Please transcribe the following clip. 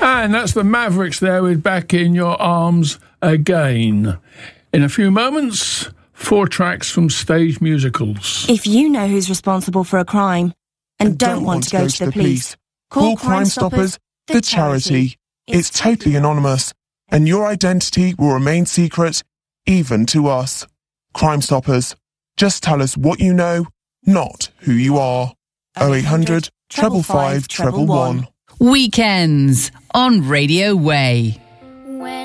And that's the Mavericks there with Back in Your Arms Again. In a few moments, 4 tracks from stage musicals. If you know who's responsible for a crime and don't want to go to the police, call Crime Stoppers, the charity. It's totally anonymous, and your identity will remain secret, even to us. Crime Stoppers. Just tell us what you know, not who you are. 0800 555 111. Weekends on Radio Way.